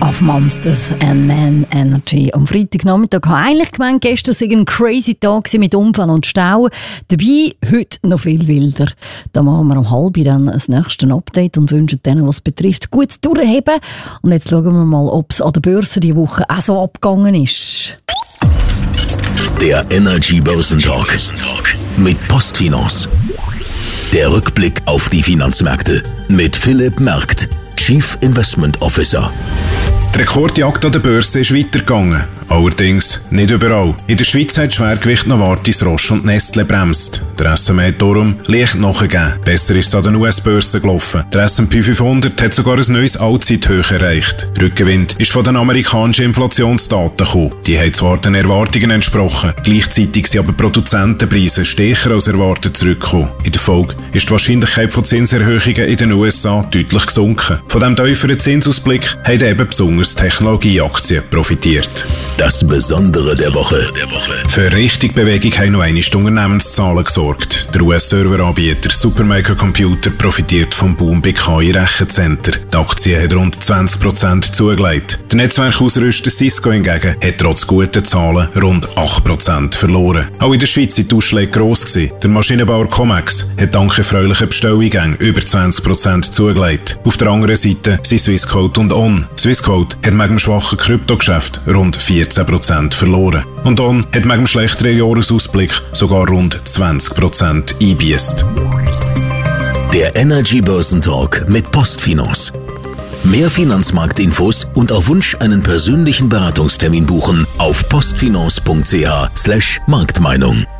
Love Monsters and Man Energy. Am Freitagnachmittag habe ich eigentlich gemeint, gestern sei ein crazy Tag mit Unfall und Stau. Dabei heute noch viel wilder. Da machen wir um 12:30 dann das nächste Update und wünschen denen, was es betrifft, gutes Durchheben. Und jetzt schauen wir mal, ob es an der Börse diese Woche auch so abgegangen ist. Der Energy Börsentalk mit Postfinance. Der Rückblick auf die Finanzmärkte mit Philipp Merkt, Chief Investment Officer. Die Rekordjagd an der Börse ist weitergegangen. Allerdings nicht überall. In der Schweiz hat Schwergewicht Novartis, Roche und Nestle bremst. Der SMA hat darum leicht nachgegeben. Besser ist es an den US-Börsen gelaufen. Der S&P 500 hat sogar ein neues Allzeithoch erreicht. Rückenwind ist von den amerikanischen Inflationsdaten gekommen. Die haben zwar den Erwartungen entsprochen, gleichzeitig sind aber Produzentenpreise stärker als erwartet zurückgekommen. In der Folge ist die Wahrscheinlichkeit von Zinserhöhungen in den USA deutlich gesunken. Von diesem tieferen Zinsausblick haben eben besonders Technologieaktien profitiert. Das Besondere der Woche. Für richtig Bewegung haben noch einmal die Unternehmenszahlen gesorgt. Der US-Serveranbieter Supermicro Computer profitiert vom Boom bei KI-Rechenzentren. Die Aktie hat rund 20% zugelegt. Der Netzwerkausrüster Cisco hingegen hat trotz guten Zahlen rund 8% verloren. Auch in der Schweiz waren die Ausschläge gross gewesen. Der Maschinenbauer Comex hat dank erfreulicher Bestellungen über 20% zugelegt. Auf der anderen Seite sind Swissquote und On. Swissquote hat wegen dem schwachen Kryptogeschäft rund 14% verloren. Und On hat wegen dem schlechteren Jahresausblick sogar rund 20% eingebüßt. Der Energy Börsentalk mit Postfinance. Mehr Finanzmarktinfos und auf Wunsch einen persönlichen Beratungstermin buchen auf postfinance.ch/Marktmeinung.